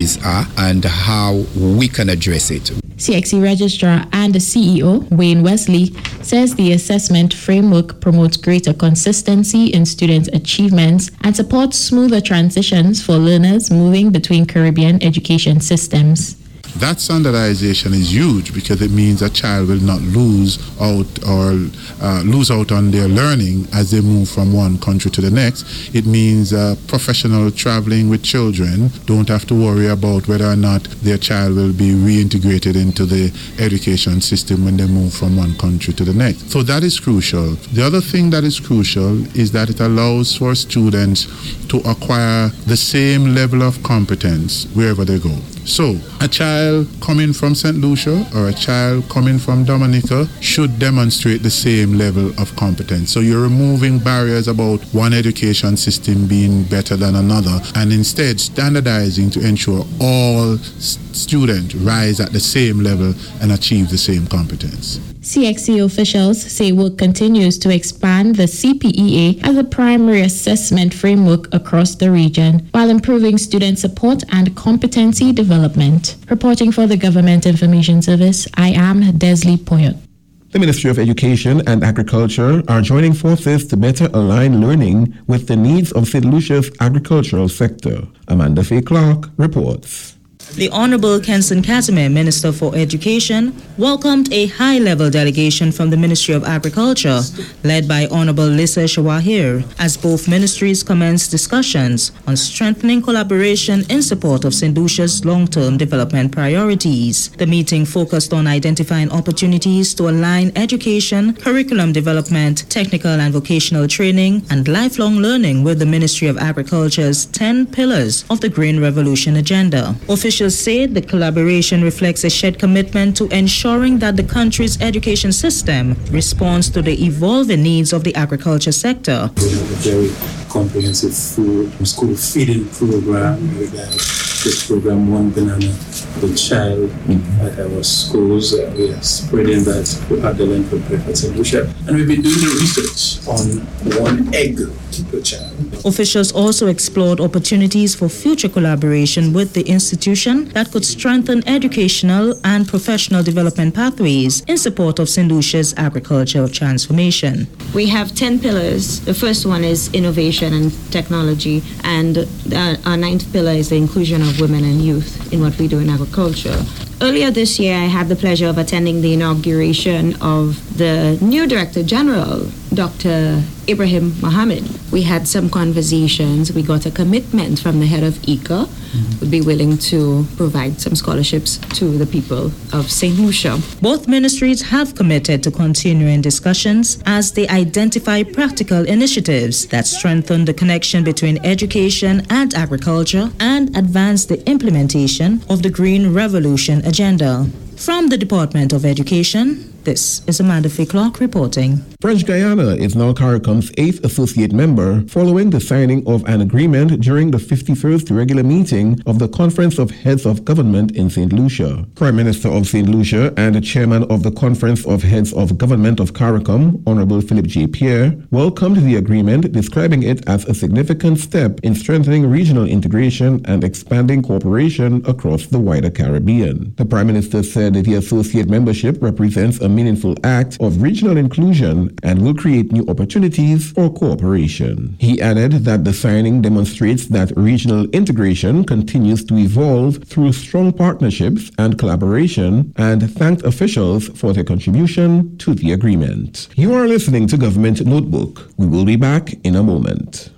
challenges are and how we can address it. CXC Registrar and the CEO, Wayne Wesley, says the assessment framework promotes greater consistency in students' achievements and supports smoother transitions for learners moving between Caribbean education systems. That standardization is huge because it means a child will not lose out on their learning as they move from one country to the next. It means professionals traveling with children don't have to worry about whether or not their child will be reintegrated into the education system when they move from one country to the next. So that is crucial. The other thing that is crucial is that it allows for students to acquire the same level of competence wherever they go. So, a child coming from St. Lucia or a child coming from Dominica should demonstrate the same level of competence. So you're removing barriers about one education system being better than another and instead standardizing to ensure all students rise at the same level and achieve the same competence. CXC officials say work continues to expand the CPEA as a primary assessment framework across the region while improving student support and competency development. Reporting for the Government Information Service, I am Desley Poyot. The Ministry of Education and Agriculture are joining forces to better align learning with the needs of St. Lucia's agricultural sector. Amanda Faye Clark reports. The Honorable Kenson Casimir, Minister for Education, welcomed a high-level delegation from the Ministry of Agriculture, led by Honorable Lisa Shawahir, as both ministries commenced discussions on strengthening collaboration in support of St. Lucia's long-term development priorities. The meeting focused on identifying opportunities to align education, curriculum development, technical and vocational training, and lifelong learning with the Ministry of Agriculture's 10 pillars of the Green Revolution agenda. Officials said the collaboration reflects a shared commitment to ensuring that the country's education system responds to the evolving needs of the agriculture sector. We have a very comprehensive school feeding program. We have this program, One Banana per Child, at our schools. We are spreading that throughout the length of St. Lucia. And we've been doing research on 1 egg per child. Officials also explored opportunities for future collaboration with the institution that could strengthen educational and professional development pathways in support of St. Lucia's agricultural transformation. We have 10 pillars. The first one is innovation and technology, and our 9th pillar is the inclusion of women and youth in what we do in agriculture. Earlier this year, I had the pleasure of attending the inauguration of the new Director General, Dr. Ibrahim Mohammed. We had some conversations. We got a commitment from the head of ICA, would be willing to provide some scholarships to the people of St. Lucia. Both ministries have committed to continuing discussions as they identify practical initiatives that strengthen the connection between education and agriculture and advance the implementation of the Green Revolution agenda. From the Department of Education, this is Amanda Faye Clark reporting. French Guiana is now CARICOM's 8th associate member following the signing of an agreement during the 51st regular meeting of the Conference of Heads of Government in St. Lucia. Prime Minister of St. Lucia and the Chairman of the Conference of Heads of Government of CARICOM, Honorable Philip J. Pierre, welcomed the agreement, describing it as a significant step in strengthening regional integration and expanding cooperation across the wider Caribbean. The Prime Minister said that the associate membership represents a meaningful act of regional inclusion and will create new opportunities for cooperation. He added that the signing demonstrates that regional integration continues to evolve through strong partnerships and collaboration, and thanked officials for their contribution to the agreement. You are listening to Government Notebook. We will be back in a moment.